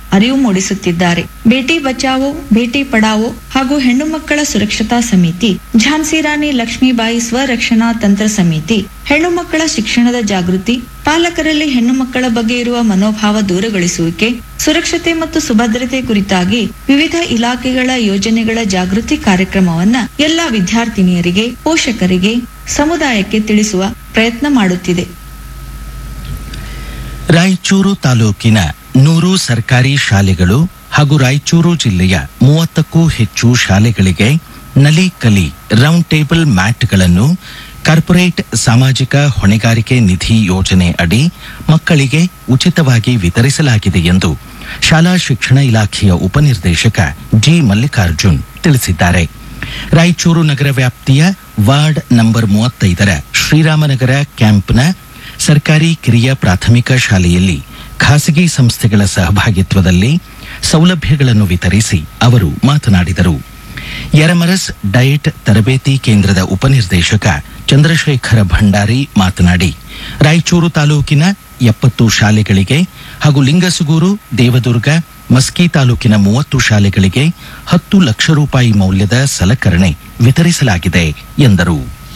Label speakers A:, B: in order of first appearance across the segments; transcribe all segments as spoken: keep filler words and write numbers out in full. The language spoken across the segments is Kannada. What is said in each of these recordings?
A: ಅರಿವು ಮೂಡಿಸುತ್ತಿದ್ದಾರೆ. ಬೇಟಿ ಬಚಾವೋ ಬೇಟಿ ಪಡಾವೋ ಹಾಗೂ ಹೆಣ್ಣು ಮಕ್ಕಳ ಸುರಕ್ಷತಾ ಸಮಿತಿ, ಝಾನ್ಸಿ ರಾಣಿ ಲಕ್ಷ್ಮೀಬಾಯಿ ಸ್ವರಕ್ಷಣಾ ತಂತ್ರ ಸಮಿತಿ, ಹೆಣ್ಣು ಮಕ್ಕಳ ಶಿಕ್ಷಣದ ಜಾಗೃತಿ, ಪಾಲಕರಲ್ಲಿ ಹೆಣ್ಣು ಮಕ್ಕಳ ಬಗ್ಗೆ ಇರುವ ಮನೋಭಾವ ದೂರಗೊಳಿಸುವಿಕೆ, ಸುರಕ್ಷತೆ ಮತ್ತು ಸುಭದ್ರತೆ ಕುರಿತಾಗಿ ವಿವಿಧ ಇಲಾಖೆಗಳ ಯೋಜನೆಗಳ ಜಾಗೃತಿ ಕಾರ್ಯಕ್ರಮವನ್ನ ಎಲ್ಲಾ ವಿದ್ಯಾರ್ಥಿನಿಯರಿಗೆ, ಪೋಷಕರಿಗೆ, ಸಮುದಾಯಕ್ಕೆ ತಿಳಿಸುವ ಪ್ರಯತ್ನ ಮಾಡುತ್ತಿದೆ.
B: ರಾಯಚೂರು ತಾಲೂಕಿನ ನೂರು ಸರ್ಕಾರಿ ಶಾಲೆಗಳು ಹಾಗೂ ರಾಯಚೂರು ಜಿಲ್ಲೆಯ ಮೂವತ್ತಕ್ಕೂ ಹೆಚ್ಚು ಶಾಲೆಗಳಿಗೆ Nali Kali round table ಮ್ಯಾಟ್ಗಳನ್ನು corporate ಸಾಮಾಜಿಕ ಹೊಣೆಗಾರಿಕೆ ನಿಧಿ ಯೋಜನೆ ಅಡಿ ಮಕ್ಕಳಿಗೆ ಉಚಿತವಾಗಿ ವಿತರಿಸಲಾಗಿದೆ ಎಂದು ಶಾಲಾ ಶಿಕ್ಷಣ ಇಲಾಖೆಯ ಉಪನಿರ್ದೇಶಕ ಜಿ ಮಲ್ಲಿಕಾರ್ಜುನ್ ತಿಳಿಸಿದ್ದಾರೆ. ರಾಯಚೂರು ನಗರ ವ್ಯಾಪ್ತಿಯ ವಾರ್ಡ್ ನಂಬರ್ ಮೂವತ್ತೈದರ ಶ್ರೀರಾಮನಗರ ಕ್ಯಾಂಪ್ನ ಸರ್ಕಾರಿ ಕಿರಿಯ ಪ್ರಾಥಮಿಕ ಶಾಲೆಯಲ್ಲಿ ಖಾಸಗಿ ಸಂಸ್ಥೆಗಳ ಸಹಭಾಗಿತ್ವದಲ್ಲಿ ಸೌಲಭ್ಯಗಳನ್ನು ವಿತರಿಸಿ ಅವರು ಮಾತನಾಡಿದರು. ಯರಮರಸ್ ಡಯಟ್ ತರಬೇತಿ ಕೇಂದ್ರದ ಉಪನಿರ್ದೇಶಕ ಚಂದ್ರಶೇಖರ ಭಂಡಾರಿ ಮಾತನಾಡಿ, ರಾಯಚೂರು ತಾಲೂಕಿನ ಎಪ್ಪತ್ತು ಶಾಲೆಗಳಿಗೆ ಹಾಗೂ ಲಿಂಗಸುಗೂರು, ದೇವದುರ್ಗ, ಮಸ್ಕಿ ತಾಲೂಕಿನ ಮೂವತ್ತು ಶಾಲೆಗಳಿಗೆ ಹತ್ತು ಲಕ್ಷ ರೂಪಾಯಿ ಮೌಲ್ಯದ ಸಲಕರಣೆ ವಿತರಿಸಲಾಗಿದೆ ಎಂದರು.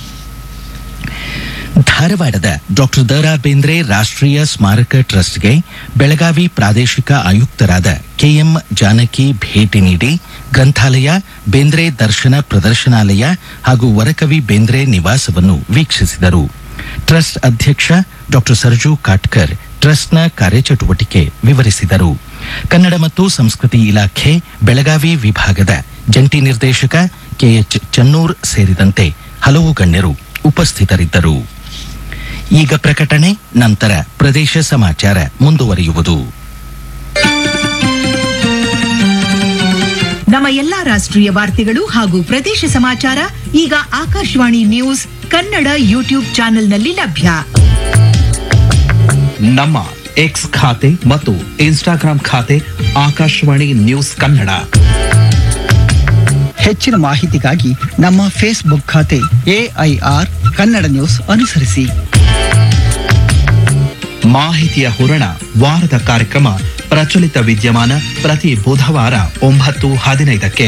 B: ಧಾರವಾಡದ ಡಾಕ್ಟರ್ ದ ರಾ ಬೇಂದ್ರೆ ರಾಷ್ಟ್ರೀಯ ಸ್ಮಾರಕ ಟ್ರಸ್ಟ್ಗೆ ಬೆಳಗಾವಿ ಪ್ರಾದೇಶಿಕ ಆಯುಕ್ತರಾದ ಕೆಎಂ ಜಾನಕಿ ಭೇಟಿ ನೀಡಿ ಗ್ರಂಥಾಲಯ, ಬೇಂದ್ರೆ ದರ್ಶನ ಪ್ರದರ್ಶನಾಲಯ ಹಾಗೂ ವರಕವಿ ಬೇಂದ್ರೆ ನಿವಾಸವನ್ನು ವೀಕ್ಷಿಸಿದರು. ಟ್ರಸ್ಟ್ ಅಧ್ಯಕ್ಷ ಡಾಕ್ಟರ್ ಸರ್ಜು ಕಾಟ್ಕರ್ ಟ್ರಸ್ಟ್ನ ಕಾರ್ಯಚಟುವಟಿಕೆ ವಿವರಿಸಿದರು. ಕನ್ನಡ ಮತ್ತು ಸಂಸ್ಕೃತಿ ಇಲಾಖೆ ಬೆಳಗಾವಿ ವಿಭಾಗದ ಜಂಟಿ ನಿರ್ದೇಶಕ ಕೆಎಚ್ ಚನ್ನೂರ್ ಸೇರಿದಂತೆ ಹಲವು ಗಣ್ಯರು ಉಪಸ್ಥಿತರಿದ್ದರು. ಈಗ ಪ್ರಕಟಣೆ, ನಂತರ ಪ್ರದೇಶ ಸಮಾಚಾರ ಮುಂದುವರಿಯುವುದು.
C: ನಮ್ಮ ಎಲ್ಲಾ ರಾಷ್ಟ್ರೀಯ ವಾರ್ತೆಗಳು ಹಾಗೂ ಪ್ರದೇಶ ಸಮಾಚಾರ ಈಗ ಆಕಾಶವಾಣಿ ನ್ಯೂಸ್ ಕನ್ನಡ ಯೂಟ್ಯೂಬ್ ಚಾನೆಲ್ನಲ್ಲಿ ಲಭ್ಯ.
D: ನಮ್ಮ ಎಕ್ಸ್ ಖಾತೆ ಮತ್ತು ಇನ್ಸ್ಟಾಗ್ರಾಂ ಖಾತೆ ಆಕಾಶವಾಣಿ ನ್ಯೂಸ್ ಕನ್ನಡ.
E: ಹೆಚ್ಚಿನ ಮಾಹಿತಿಗಾಗಿ ನಮ್ಮ ಫೇಸ್ಬುಕ್ ಖಾತೆ ಎಐಆರ್ ಕನ್ನಡ ನ್ಯೂಸ್ ಅನುಸರಿಸಿ.
D: ಮಾಹಿತಿಯ ಹೂರಣ ವಾರದ ಕಾರ್ಯಕ್ರಮ ಪ್ರಚಲಿತ ವಿದ್ಯಮಾನ ಪ್ರತಿ ಬುಧವಾರ ಒಂಬತ್ತು ಹದಿನೈದಕ್ಕೆ.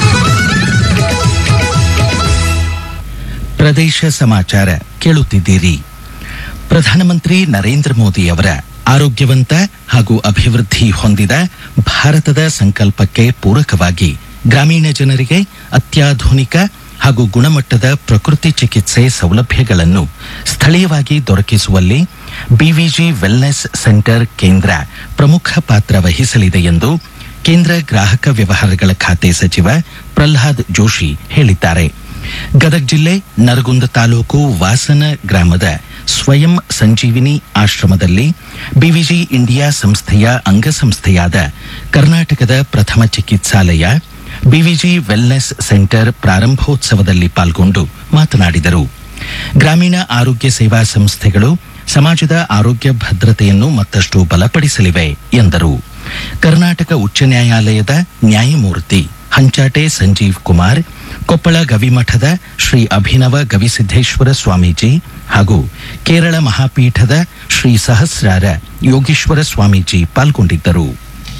B: ಪ್ರದೇಶ ಸಮಾಚಾರ ಕೇಳುತ್ತಿದ್ದೀರಿ. ಪ್ರಧಾನಮಂತ್ರಿ ನರೇಂದ್ರ ಮೋದಿ ಅವರ ಆರೋಗ್ಯವಂತ ಹಾಗೂ ಅಭಿವೃದ್ಧಿ ಹೊಂದಿದ ಭಾರತದ ಸಂಕಲ್ಪಕ್ಕೆ ಪೂರಕವಾಗಿ ಗ್ರಾಮೀಣ ಜನರಿಗೆ ಅತ್ಯಾಧುನಿಕ ಹಾಗೂ ಗುಣಮಟ್ಟದ ಪ್ರಕೃತಿ ಚಿಕಿತ್ಸೆ ಸೌಲಭ್ಯಗಳನ್ನು ಸ್ಥಳೀಯವಾಗಿ ದೊರಕಿಸುವಲ್ಲಿ ಬಿವಿಜಿ ವೆಲ್ನೆಸ್ ಸೆಂಟರ್ ಕೇಂದ್ರ ಪ್ರಮುಖ ಪಾತ್ರ ವಹಿಸಲಿದೆ ಎಂದು ಕೇಂದ್ರ ಗ್ರಾಹಕ ವ್ಯವಹಾರಗಳ ಖಾತೆ ಸಚಿವ ಪ್ರಹ್ಲಾದ್ ಜೋಶಿ ಹೇಳಿದ್ದಾರೆ. ಗದಗ ಜಿಲ್ಲೆ ನರಗುಂದ ತಾಲೂಕು ವಾಸನ ಗ್ರಾಮದ ಸ್ವಯಂ ಸಂಜೀವಿನಿ ಆಶ್ರಮದಲ್ಲಿ ಬಿವಿಜಿ ಇಂಡಿಯಾ ಸಂಸ್ಥೆಯ ಅಂಗಸಂಸ್ಥೆಯಾದ ಕರ್ನಾಟಕದ ಪ್ರಥಮ ಚಿಕಿತ್ಸಾಲಯ ಬಿವಿಜಿ ವೆಲ್ನೆಸ್ ಸೆಂಟರ್ ಪ್ರಾರಂಭೋತ್ಸವದಲ್ಲಿ ಪಾಲ್ಗೊಂಡು ಮಾತನಾಡಿದರು. ಗ್ರಾಮೀಣ ಆರೋಗ್ಯ ಸೇವಾ ಸಂಸ್ಥೆಗಳು ಸಮಾಜದ ಆರೋಗ್ಯ ಭದ್ರತೆಯನ್ನು ಮತ್ತಷ್ಟು ಬಲಪಡಿಸಲಿವೆ ಎಂದರು. ಕರ್ನಾಟಕ ಉಚ್ಚ ನ್ಯಾಯಾಲಯದ ನ್ಯಾಯಮೂರ್ತಿ ಹಂಚಾಟೆ ಸಂಜೀವ್ ಕುಮಾರ್, ಕೊಪ್ಪಳ ಗವಿಮಠದ ಶ್ರೀ ಅಭಿನವ ಗವಿಸಿದ್ದೇಶ್ವರ ಸ್ವಾಮೀಜಿ ಹಾಗೂ ಕೇರಳ ಮಹಾಪೀಠದ ಶ್ರೀ ಸಹಸ್ರಾರ ಯೋಗೀಶ್ವರ ಸ್ವಾಮೀಜಿ ಪಾಲ್ಗೊಂಡಿದ್ದರು.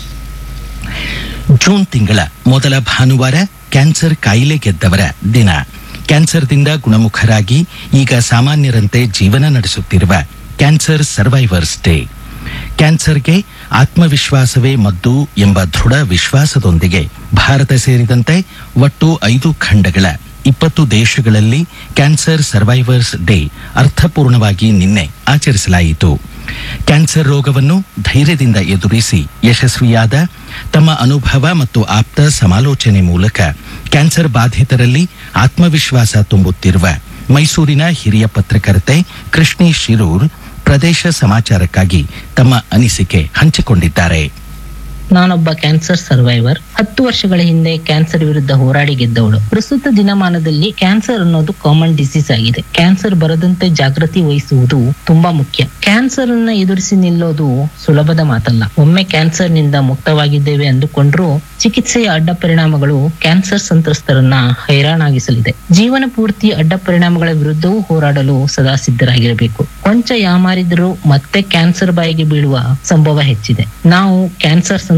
B: ಜೂನ್ ತಿಂಗಳ ಮೊದಲ ಭಾನುವಾರ ಕ್ಯಾನ್ಸರ್ ಕಾಯಿಲೆ ಗೆದ್ದವರ ದಿನ. ಕ್ಯಾನ್ಸರ್ದಿಂದ ಗುಣಮುಖರಾಗಿ ಈಗ ಸಾಮಾನ್ಯರಂತೆ ಜೀವನ ನಡೆಸುತ್ತಿರುವ ಕ್ಯಾನ್ಸರ್ ಸರ್ವೈವರ್ಸ್ ಡೇ. ಕ್ಯಾನ್ಸರ್ಗೆ ಆತ್ಮವಿಶ್ವಾಸವೇ ಮದ್ದು ಎಂಬ ದೃಢ ವಿಶ್ವಾಸದೊಂದಿಗೆ ಭಾರತ ಸೇರಿದಂತೆ ಒಟ್ಟು ಐದು ಖಂಡಗಳ ಇಪ್ಪತ್ತು ದೇಶಗಳಲ್ಲಿ ಕ್ಯಾನ್ಸರ್ ಸರ್ವೈವರ್ಸ್ ಡೇ ಅರ್ಥಪೂರ್ಣವಾಗಿ ನಿನ್ನೆ ಆಚರಿಸಲಾಯಿತು. ಕ್ಯಾನ್ಸರ್ ರೋಗವನ್ನು ಧೈರ್ಯದಿಂದ ಎದುರಿಸಿ ಯಶಸ್ವಿಯಾದ ತಮ್ಮ ಅನುಭವ ಮತ್ತು ಆಪ್ತ ಸಮಾಲೋಚನೆ ಮೂಲಕ ಕ್ಯಾನ್ಸರ್ ಬಾಧಿತರಲ್ಲಿ ಆತ್ಮವಿಶ್ವಾಸ ತುಂಬುತ್ತಿರುವ ಮೈಸೂರಿನ ಹಿರಿಯ ಪತ್ರಕರ್ತೆ ಕೃಷ್ಣಿ ಶಿರೂರ್ ಪ್ರದೇಶ ಸಮಾಚಾರಕ್ಕಾಗಿ ತಮ್ಮ ಅನಿಸಿಕೆ ಹಂಚಿಕೊಂಡಿದ್ದಾರೆ.
F: ನಾನೊಬ್ಬ ಕ್ಯಾನ್ಸರ್ ಸರ್ವೈವರ್. ಹತ್ತು ವರ್ಷಗಳ ಹಿಂದೆ ಕ್ಯಾನ್ಸರ್ ವಿರುದ್ಧ ಹೋರಾಡಿ ಗೆದ್ದವಳು. ಪ್ರಸ್ತುತ ದಿನಮಾನದಲ್ಲಿ ಕ್ಯಾನ್ಸರ್ ಅನ್ನೋದು ಕಾಮನ್ ಡಿಸೀಸ್ ಆಗಿದೆ. ಕ್ಯಾನ್ಸರ್ ಬರದಂತೆ ಜಾಗೃತಿ ವಹಿಸುವುದು ತುಂಬಾ ಮುಖ್ಯ. ಕ್ಯಾನ್ಸರ್ ಅನ್ನ ಎದುರಿಸಿ ನಿಲ್ಲೋದು ಸುಲಭದ ಮಾತಲ್ಲ. ಒಮ್ಮೆ ಕ್ಯಾನ್ಸರ್ ನಿಂದ ಮುಕ್ತವಾಗಿದ್ದೇವೆ ಅಂದುಕೊಂಡ್ರೂ ಚಿಕಿತ್ಸೆಯ ಅಡ್ಡ ಪರಿಣಾಮಗಳು ಕ್ಯಾನ್ಸರ್ ಸಂತ್ರಸ್ತರನ್ನ ಹೈರಾಣಾಗಿಸಲಿದೆ. ಜೀವನ ಪೂರ್ತಿ ಅಡ್ಡ ಪರಿಣಾಮಗಳ ವಿರುದ್ಧವೂ ಹೋರಾಡಲು ಸದಾ ಸಿದ್ಧರಾಗಿರಬೇಕು. ಕೊಂಚ ಯಾಮಾರಿದರೂ ಮತ್ತೆ ಕ್ಯಾನ್ಸರ್ ಬಾಯಿಗೆ ಬೀಳುವ ಸಂಭವ ಹೆಚ್ಚಿದೆ. ನಾವು ಕ್ಯಾನ್ಸರ್